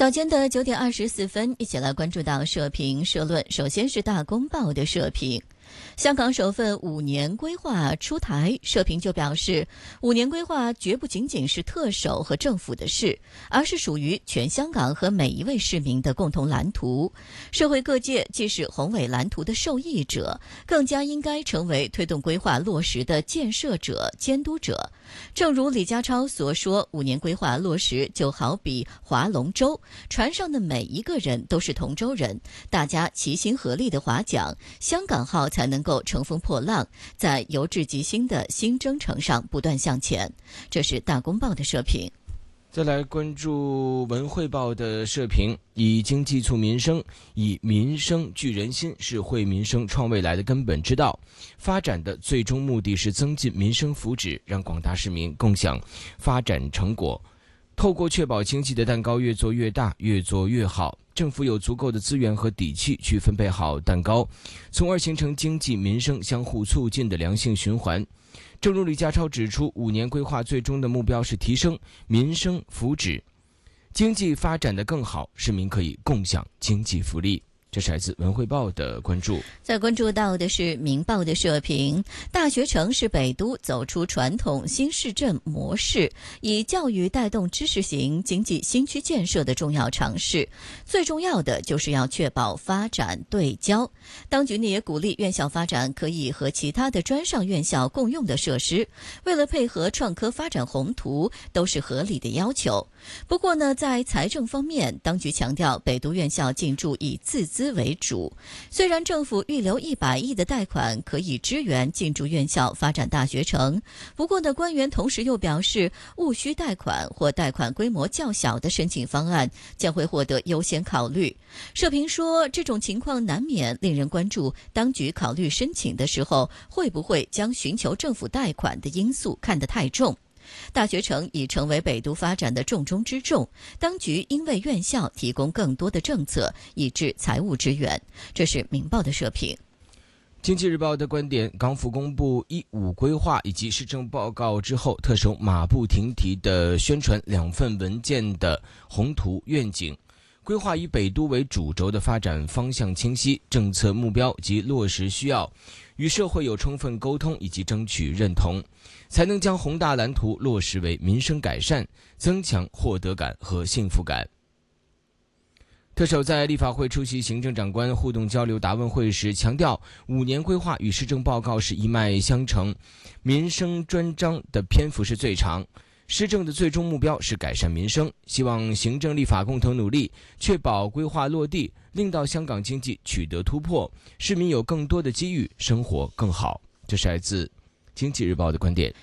早间的9点24分，一起来关注到社评社论。首先是大公报的社评。香港首份5年规划出台，社评就表示，5年规划绝不仅仅是特首和政府的事，而是属于全香港和每一位市民的共同蓝图。社会各界既是宏伟蓝图的受益者，更加应该成为推动规划落实的建设者、监督者。正如李家超所说，5年规划落实就好比划龙舟，船上的每一个人都是同舟人，大家齐心合力的划桨，香港号才能够乘风破浪，在由治及兴的新征程上不断向前。这是大公报的社评。 再来关注文汇报的社评，以经济促民生，以民生聚人心，是惠民生创未来的根本之道。发展的最终目的是增进民生福祉，让广大市民共享发展成果。透过确保经济的蛋糕越做越大，越做越好，政府有足够的资源和底气去分配好蛋糕，从而形成经济民生相互促进的良性循环。正如李家超指出，5年规划最终的目标是提升民生福祉，经济发展的更好，市民可以共享经济福利。这是来自文汇报的关注。 再关注到的是明报的社评，大学城是北都走出传统新市镇模式，以教育带动知识型经济新区建设的重要尝试。最重要的就是要确保发展对焦。当局呢也鼓励院校发展可以和其他的专上院校共用的设施，为了配合创科发展宏图，都是合理的要求。不过呢，在财政方面，当局强调北都院校进驻以自资为主。虽然政府预留100亿的贷款可以支援进驻院校发展大学城，不过呢，官员同时又表示，务虚贷款或贷款规模较小的申请方案将会获得优先考虑。社评说，这种情况难免令人关注，当局考虑申请的时候，会不会将寻求政府贷款的因素看得太重？大学城已成为北都发展的重中之重，当局应为院校提供更多的政策，以至财务支援。这是明报的社评。 经济日报的观点，港府公布15规划以及施政报告之后，特首马不停蹄地宣传2份文件的宏图愿景。规划以北都为主轴的发展方向清晰，政策目标及落实需要与社会有充分沟通以及争取认同，才能将宏大蓝图落实为民生改善，增强获得感和幸福感。特首在立法会出席行政长官互动交流答问会时强调，5年规划与施政报告是一脉相承，民生专章的篇幅是最长，施政的最终目标是改善民生，希望行政立法共同努力，确保规划落地，令到香港经济取得突破，市民有更多的机遇，生活更好。这是来自经济日报的观点。